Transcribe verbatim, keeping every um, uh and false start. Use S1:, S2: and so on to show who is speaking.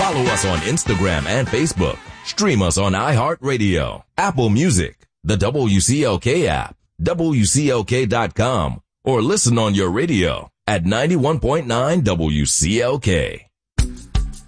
S1: Follow us on Instagram and Facebook. Stream us on iHeartRadio, Apple Music, the W C L K app, W C L K dot com, or listen on your radio at ninety-one point nine W C L K.